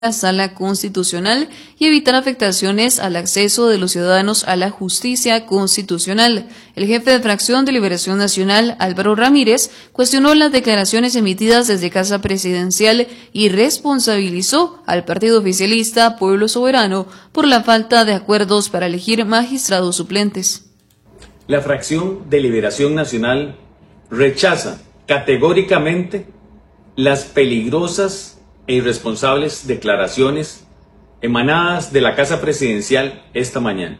la Sala Constitucional y evitar afectaciones al acceso de los ciudadanos a la justicia constitucional. El jefe de fracción de Liberación Nacional, Álvaro Ramírez, cuestionó las declaraciones emitidas desde Casa Presidencial y responsabilizó al partido oficialista Pueblo Soberano por la falta de acuerdos para elegir magistrados suplentes. La fracción de Liberación Nacional rechaza categóricamente las peligrosas e irresponsables declaraciones emanadas de la Casa Presidencial esta mañana.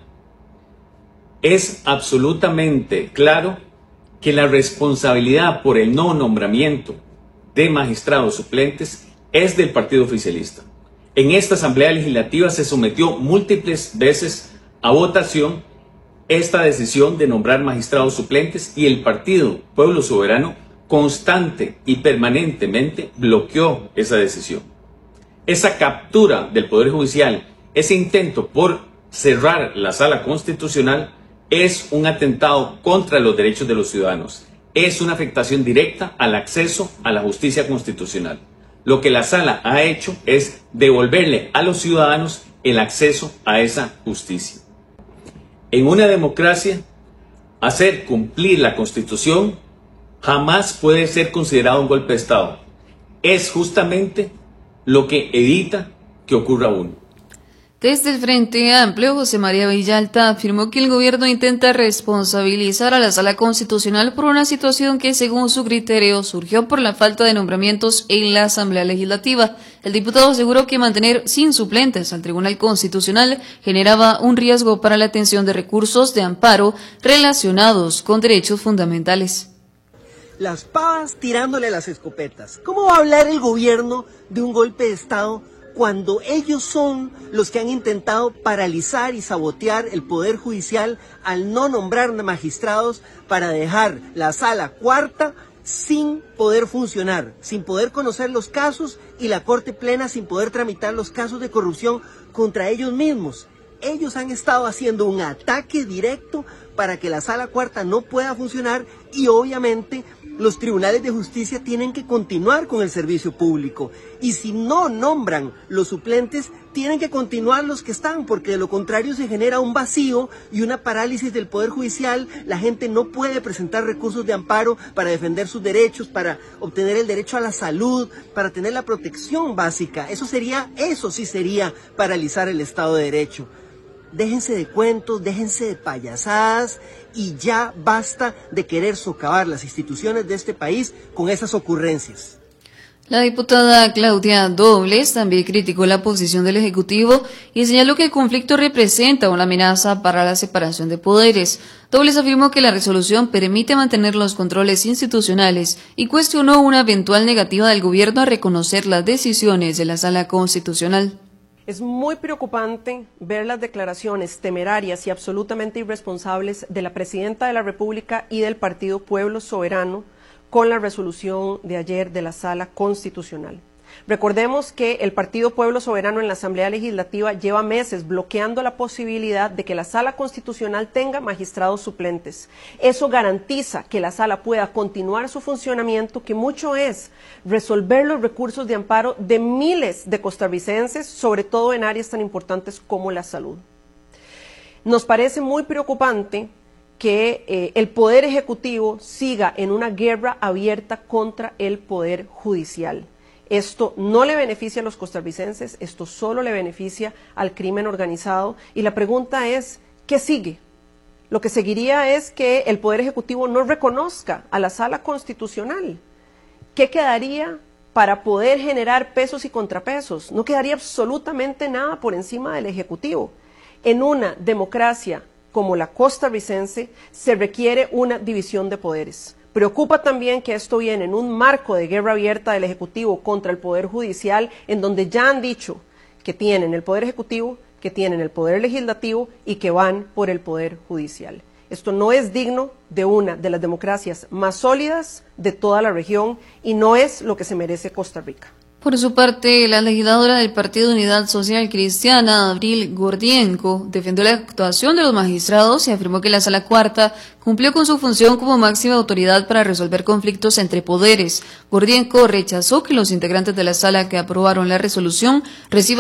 Es absolutamente claro que la responsabilidad por el no nombramiento de magistrados suplentes es del partido oficialista. En esta Asamblea Legislativa se sometió múltiples veces a votación esta decisión de nombrar magistrados suplentes y el partido Pueblo Soberano constante y permanentemente bloqueó esa decisión. Esa captura del Poder Judicial, ese intento por cerrar la Sala Constitucional es un atentado contra los derechos de los ciudadanos. Es una afectación directa al acceso a la justicia constitucional. Lo que la Sala ha hecho es devolverle a los ciudadanos el acceso a esa justicia. En una democracia, hacer cumplir la Constitución jamás puede ser considerado un golpe de Estado. Es justamente lo que evita que ocurra uno. Desde el Frente Amplio, José María Villalta afirmó que el gobierno intenta responsabilizar a la Sala Constitucional por una situación que, según su criterio, surgió por la falta de nombramientos en la Asamblea Legislativa. El diputado aseguró que mantener sin suplentes al Tribunal Constitucional generaba un riesgo para la atención de recursos de amparo relacionados con derechos fundamentales. Las pavas tirándole a las escopetas. ¿Cómo va a hablar el gobierno de un golpe de Estado cuando ellos son los que han intentado paralizar y sabotear el Poder Judicial al no nombrar magistrados para dejar la Sala Cuarta sin poder funcionar, sin poder conocer los casos y la Corte Plena sin poder tramitar los casos de corrupción contra ellos mismos? Ellos han estado haciendo un ataque directo para que la Sala Cuarta no pueda funcionar y obviamente los tribunales de justicia tienen que continuar con el servicio público. Y si no nombran los suplentes, tienen que continuar los que están, porque de lo contrario se genera un vacío y una parálisis del Poder Judicial. La gente no puede presentar recursos de amparo para defender sus derechos, para obtener el derecho a la salud, para tener la protección básica. Eso sí sería paralizar el Estado de Derecho. Déjense de cuentos, déjense de payasadas y ya basta de querer socavar las instituciones de este país con esas ocurrencias. La diputada Claudia Dobles también criticó la posición del Ejecutivo y señaló que el conflicto representa una amenaza para la separación de poderes. Dobles afirmó que la resolución permite mantener los controles institucionales y cuestionó una eventual negativa del gobierno a reconocer las decisiones de la Sala Constitucional. Es muy preocupante ver las declaraciones temerarias y absolutamente irresponsables de la Presidenta de la República y del Partido Pueblo Soberano con la resolución de ayer de la Sala Constitucional. Recordemos que el Partido Pueblo Soberano en la Asamblea Legislativa lleva meses bloqueando la posibilidad de que la Sala Constitucional tenga magistrados suplentes. Eso garantiza que la Sala pueda continuar su funcionamiento, que mucho es resolver los recursos de amparo de miles de costarricenses, sobre todo en áreas tan importantes como la salud. Nos parece muy preocupante que el Poder Ejecutivo siga en una guerra abierta contra el Poder Judicial. Esto no le beneficia a los costarricenses, esto solo le beneficia al crimen organizado. Y la pregunta es, ¿qué sigue? Lo que seguiría es que el Poder Ejecutivo no reconozca a la Sala Constitucional. ¿Qué quedaría para poder generar pesos y contrapesos? No quedaría absolutamente nada por encima del Ejecutivo. En una democracia como la costarricense se requiere una división de poderes. Preocupa también que esto viene en un marco de guerra abierta del Ejecutivo contra el Poder Judicial, en donde ya han dicho que tienen el Poder Ejecutivo, que tienen el Poder Legislativo y que van por el Poder Judicial. Esto no es digno de una de las democracias más sólidas de toda la región y no es lo que se merece Costa Rica. Por su parte, la legisladora del Partido Unidad Social Cristiana, Abril Gordienko, defendió la actuación de los magistrados y afirmó que la Sala Cuarta cumplió con su función como máxima autoridad para resolver conflictos entre poderes. Gordienko rechazó que los integrantes de la Sala que aprobaron la resolución reciban